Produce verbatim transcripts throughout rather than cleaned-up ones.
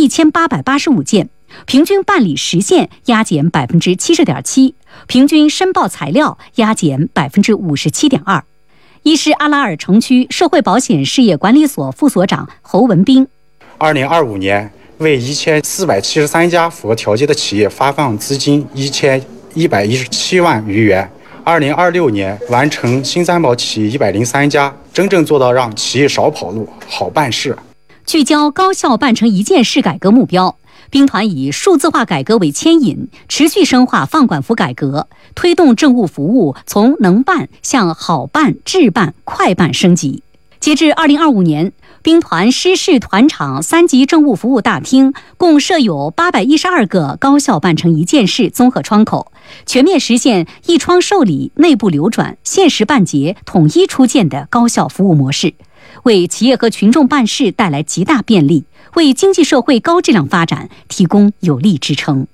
一千八百八十五件，平均办理时限压减百分之七十点七，平均申报材料压减百分之五十七点二。伊施阿拉尔城区社会保险事业管理所副所长侯文斌， 二零二五年为一千四百七十三家符合条件的企业发放资金一千一百一十七万余元。二零二六年完成新三保企业一百零三家，真正做到让企业少跑路、好办事。 聚焦高效办成一件事改革目标，兵团以数字化改革为牵引，持续深化放管服改革，推动政务服务从能办向好办、智办、快办升级。截至二零二五年，兵团师事团场三级政务服务大厅共设有八百一十二个高效办成一件事综合窗口，全面实现一窗受理、内部流转、限时办结、统一出件的高效服务模式，为企业和群众办事带来极大便利，为经济社会高质量发展提供有力支撑。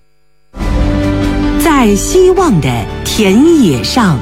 在希望的田野上，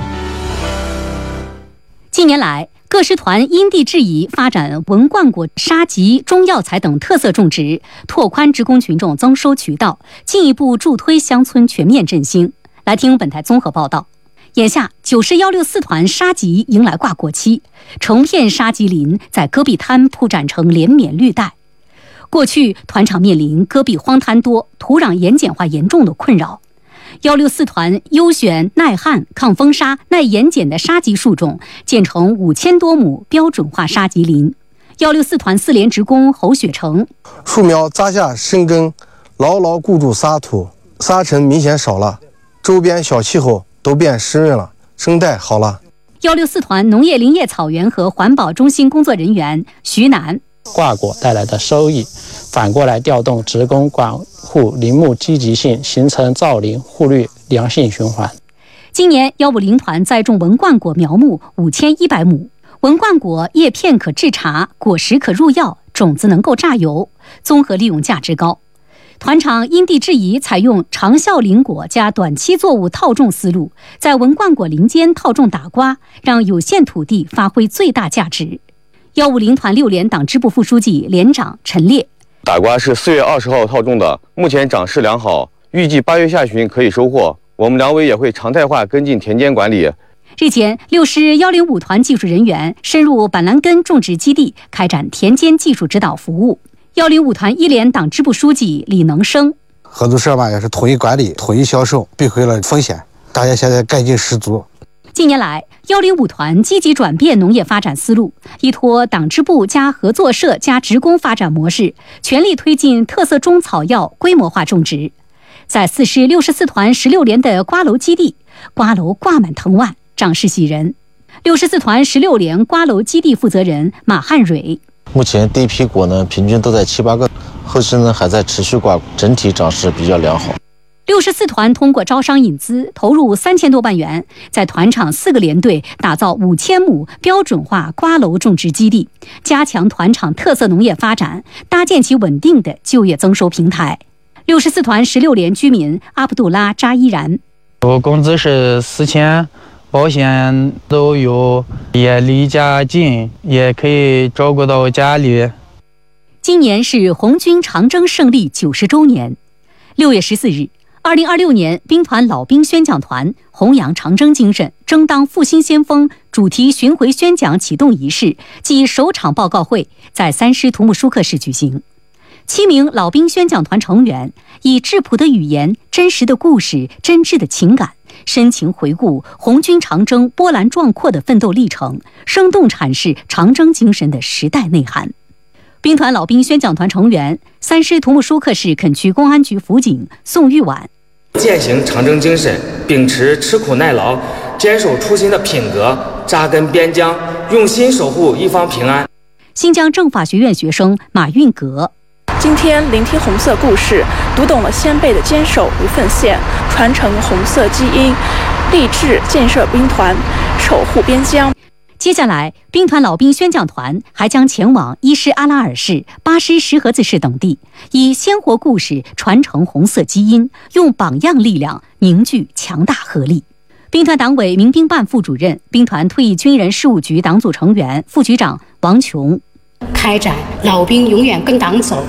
近年来，各师团因地制宜发展文冠果、沙棘、中药材等特色种植，拓宽职工群众增收渠道，进一步助推乡村全面振兴。来听本台综合报道。眼下，九十一六四团沙棘迎来挂果期，成片沙棘林在戈壁滩铺展成连绵绿带。过去，团场面临戈壁荒滩多、土壤盐碱化严重的困扰。一六四团优选耐旱、抗风沙、耐盐碱的沙棘树种，建成五千多亩标准化沙棘林。一六四团四连职工侯雪成， 树苗扎下深根，牢牢固住沙土，沙尘明显少了，周边小气候都变湿润了，生态好了。 一六四团农业林业草原和环保中心工作人员徐楠， 挂果带来的收益，反过来调动职工管护林木积极性，形成造林护绿良性循环。 今年一五零团栽种文冠果苗木五千一百亩，文冠果叶片可制茶，果实可入药，种子能够榨油，综合利用价值高。团场因地制宜，采用长效林果加短期作物套种思路，在文冠果林间套种打瓜，让有限土地发挥最大价值。一五零团六连党支部副书记、连长陈烈， 打瓜是四月二十号套种的，目前长势良好，预计八月下旬可以收获。我们两委也会常态化跟进田间管理。 日前，六师一零五团技术人员深入板蓝根种植基地，开展田间技术指导服务。一零五团一连党支部书记李能生， 合作社吧也是统一管理、统一销售，避讳了风险，大家现在干劲十足。 近年来，一零五团积极转变农业发展思路，依托党支部加合作社加职工发展模式，全力推进特色中草药规模化种植。在四师六十四团十六连的瓜楼基地，瓜楼挂满藤蔓，长势喜人。六十四团十六连瓜楼基地负责人马汉蕊， 目前第一批果呢平均都在七八个，后期呢还在持续挂，整体长势比较良好。 六十四团通过招商引资，投入三千多万元，在团场四个连队打造五千亩标准化瓜楼种植基地，加强团场特色农业发展，搭建起稳定的就业增收平台。六十四团十六连居民阿卜杜拉扎伊然， 我工资是四千，保险都有，也离家近，也可以照顾到家里。 今年是红军长征胜利九十周年，六月十四日。二零二六年兵团老兵宣讲团弘扬长征精神，争当复兴先锋主题巡回宣讲启动仪式暨首场报告会在三师土木舒克室举行。七名老兵宣讲团成员以质朴的语言、真实的故事、真挚的情感，深情回顾红军长征波澜壮阔的奋斗历程，生动阐释长征精神的时代内涵。兵团老兵宣讲团成员三师土木舒克市垦区公安局辅警宋玉婉， 践行长征精神，秉持吃苦耐劳、坚守初心的品格，扎根边疆，用心守护一方平安。 新疆政法学院学生马运格， 今天聆听红色故事，读懂了先辈的坚守与奉献，传承红色基因，立志建设兵团，守护边疆。 接下来，兵团老兵宣讲团还将前往伊施阿拉尔市、巴师石河子市等地，以鲜活故事传承红色基因，用榜样力量凝聚强大合力。兵团党委民兵办副主任、兵团退役军人事务局党组成员、副局长王琼， 开展老兵永远跟党走，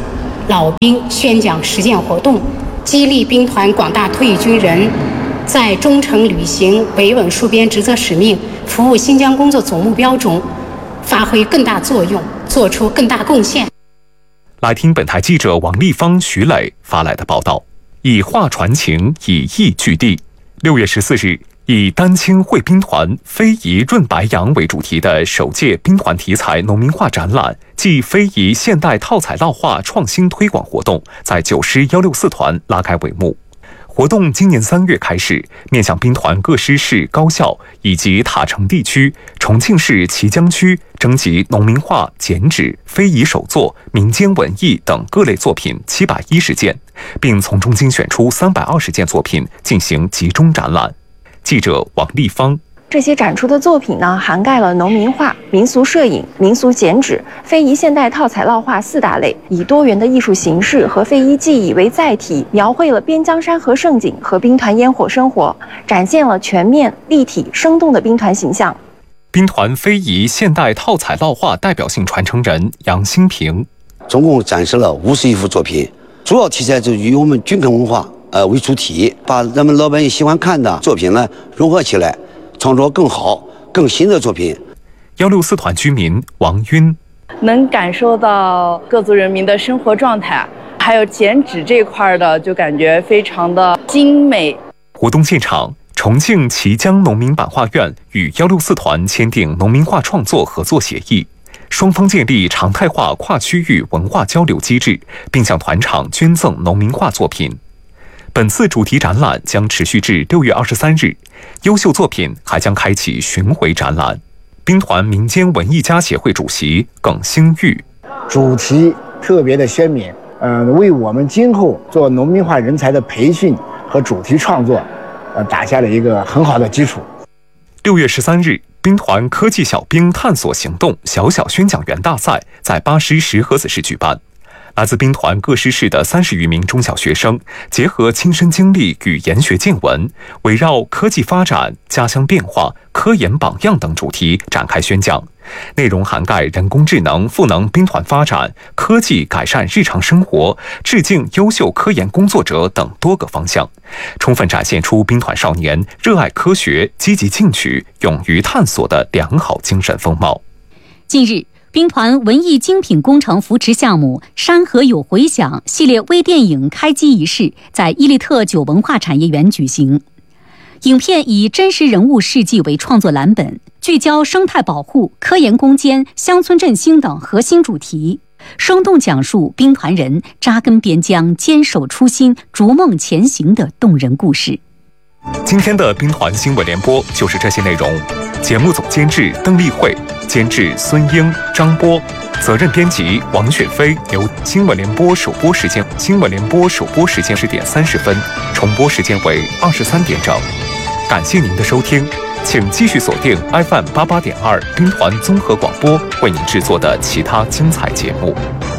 老兵宣讲实践活动，激励兵团广大退役军人在忠诚履行维稳戍边职责使命、服务新疆工作总目标中发挥更大作用，做出更大贡献。 来听本台记者王立芳、徐磊发来的报道。以画传情，以意聚地。六月十四日，以丹青绘兵团非遗润白杨为主题的首届兵团题材农民画展览暨非遗现代套彩烙画创新推广活动在九师一六四团拉开帷幕。活动今年三月开始，面向兵团各师市、高校以及塔城地区、重庆市綦江区征集农民画、剪纸、非遗手作、民间文艺等各类作品七百一十件，并从中精选出三百二十件作品进行集中展览。记者王立芳。 这些展出的作品呢，涵盖了农民画、民俗摄影、民俗剪纸、非遗现代套彩烙画四大类，以多元的艺术形式和非遗技艺为载体，描绘了边疆山河盛景和兵团烟火生活，展现了全面、立体、生动的兵团形象。 兵团非遗现代套彩烙画代表性传承人杨新平， 总共展示了五十一幅作品，主要题材就以我们军垦文化呃为主题，把人们老百姓喜欢看的作品呢融合起来，创作更好、更新的作品。 一六四团居民王晕， 能感受到各族人民的生活状态，还有剪纸这块的，就感觉非常的精美。 活动现场，重庆綦江农民版画院与一六四团签订农民画创作合作协议，双方建立常态化跨区域文化交流机制，并向团场捐赠农民画作品。本次主题展览将持续至六月二十三日，优秀作品还将开启巡回展览。兵团民间文艺家协会主席耿兴玉， 主题特别的鲜明，呃，为我们今后做农民画人才的培训和主题创作，呃，打下了一个很好的基础。 六月十三日，兵团科技小兵探索行动小小宣讲员大赛在巴师石河子市举办。来自兵团各师市的三十余名中小学生，结合亲身经历与研学见闻，围绕科技发展、家乡变化、科研榜样等主题展开宣讲，内容涵盖人工智能赋能兵团发展、科技改善日常生活、致敬优秀科研工作者等多个方向，充分展现出兵团少年热爱科学、积极进取、勇于探索的良好精神风貌。 近日，兵团文艺精品工程扶持项目“山河有回响”系列微电影开机仪式在伊利特九文化产业园举行。影片以真实人物事迹为创作蓝本，聚焦生态保护、科研攻坚、乡村振兴等核心主题，生动讲述兵团人扎根边疆、坚守初心、逐梦前行的动人故事。 今天的兵团新闻联播就是这些内容。节目总监制邓丽慧，监制孙英、张波，责任编辑王雪飞。由新闻联播首播时间，新闻联播首播时间十点三十分，重播时间为二十三点整。感谢您的收听，请继续锁定 F M 八八点二兵团综合广播为您制作的其他精彩节目。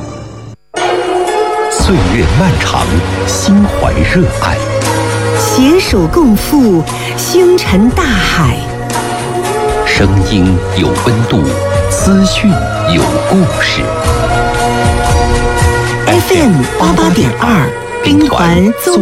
岁月漫长，心怀热爱。 携手共赴星辰大海， 声音有温度，资讯有故事。 F M 八八点二，兵团综